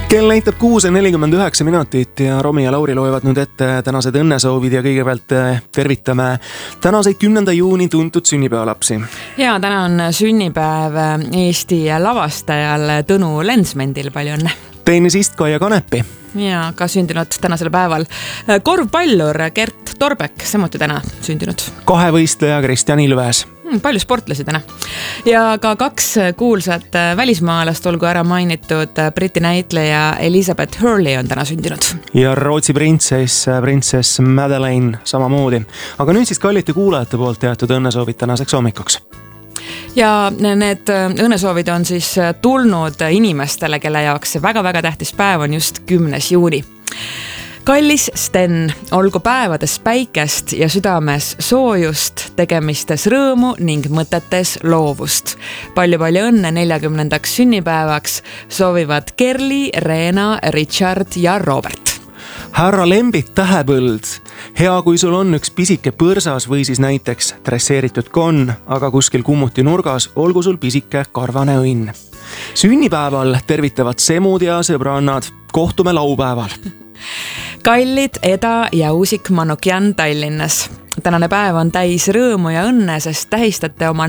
Kell näitab 6:49 ja Romi ja Lauri loevad nüüd ette tänased õnnesoovid ja kõigepealt tervitame tänaseid 10. juuni tuntud sünnipäevalapsi. Ja täna on sünnipäev Eesti lavastajal Tõnu Lensmendil, palju õnne. Tennisist Kaia Kanepi. Ja ka sündinud tänasel päeval korvpallur Gert Torbek, samuti täna sündinud. Kahevõistleja Kristjan Ilves. Palju sportlasi täna. Ja ka 2 kuulsat välismaalast, olgu ära mainitud Briti näitleja Elizabeth Hurley on täna sündinud. Ja Rootsi printsess Madeleine samamoodi. Aga nüüd siis kallite kuulajate poolt teatud õnnesoovid tänaseks hommikuks. Ja need õnnesoovid on siis tulnud inimestele, kelle jaoks see väga-väga tähtis päev on just 10. juuni. Kallis Sten, olgu päevades päikest ja südames soojust, tegemistes rõõmu ning mõtetes loovust. Palju-palju õnne 40. sünnipäevaks soovivad Kerli, Reena, Richard ja Robert. Härra Lembit Tähepõld, hea kui sul on üks pisike põrsas või siis näiteks dresseeritud konn, aga kuskil kummuti nurgas olgu sul pisike karvane õnn. Sünnipäeval tervitavad semud ja sõbrannad, kohtume laupäeval. Kallid Eda ja Uusik Manukjan Tallinnas. Tänane päev on täis rõõmu ja õnne, sest tähistate oma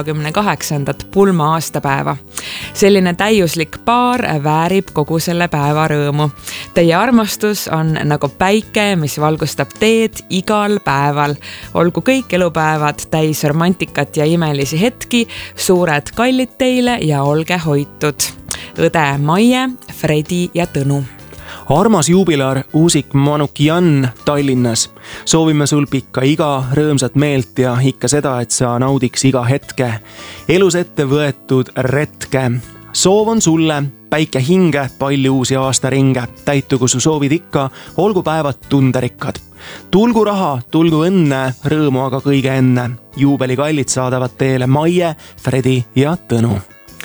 48. pulma aastapäeva. Selline täiuslik paar väärib kogu selle päeva rõõmu. Teie armastus on nagu päike, mis valgustab teed igal päeval. Olgu kõik elupäevad täis romantikat ja imelisi hetki, suured kallid teile ja olge hoitud. Õde Maie, Fredi ja Tõnu. Armas juubilar Uusik Manukjan Tallinnas. Soovime sul pikka iga, rõõmsat meelt ja ikka seda, et sa naudiks iga hetke. Elus ette võetud retke. Soov on sulle päike hinge, palju uusi aastaringe. Täitugu su soovid ikka, olgu päevad tunderikkad. Tulgu raha, tulgu õnne, rõõmu aga kõige enne. Juubeli kallid saadavad teele Maie, Fredi ja Tõnu.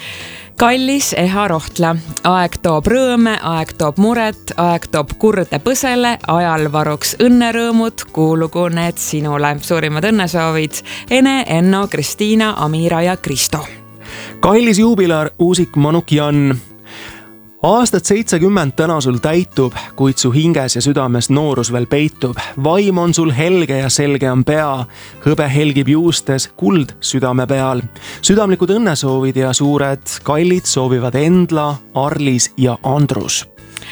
Kallis Eha Rohtla, aeg toob rõõme, aeg toob muret, aeg toob kurde põsele, ajal varuks õnnerõõmud, kuulugu need sinule. Suurimad õnnesoovid Ene, Enno, Kristiina, Amira ja Kristo. Kallis juubilar Uusik Manukjan, aastat 70 täna sul täitub, kuid su hinges ja südames noorus veel peitub. Vaim on sul helge ja selge on pea, hõbe helgib juustes, kuld südame peal. Südamlikud õnnesoovid ja suured kallid soovivad Endla, Arlis ja Andrus.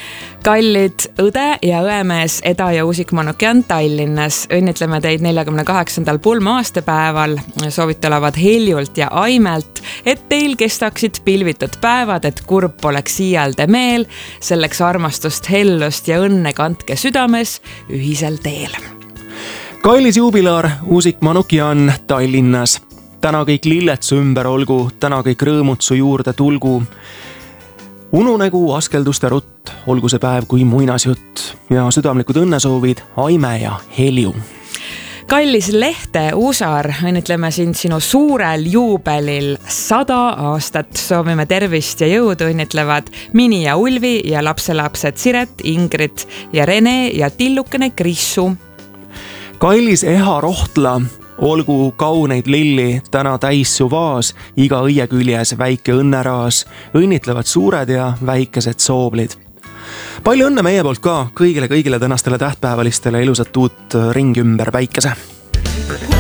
Kallid õde ja õemees Eda ja Uusik Manukjan Tallinnas. Õnnitleme teid 48. pulma aastapäeval. Soovite olevat heljult ja aimelt, et teil kestaksid pilvitud päevad, et kurb poleks iialde meel. Selleks armastust, hellust ja õnne kandke südames ühisel teel. Kallis juubilar Uusik Manukjan Tallinnas. Täna kõik lilled su ümber olgu, täna kõik rõõmud su juurde tulgu. Ununegu askelduste rutt, olgu see päev kui muinasjutt ja südamlikud õnnesoovid Aime ja Helju. Kallis Lehte Uusar, õnnitleme sind sinu suurel juubelil 100 aastat. Soovime tervist ja jõudu, õnnitlevad Mini ja Ulvi ja lapselapsed Siret, Ingrid ja Rene ja tillukene Krissu. Kallis Eha Rohtla, olgu kauneid lilli täna täis su vaas, iga õie küljes väike õnneraas, õnnitlevad suured ja väikesed sooblid. Palju õnne meie poolt ka kõigile tänastele tähtpäevalistele, ilusat uut ringi ümber päikese!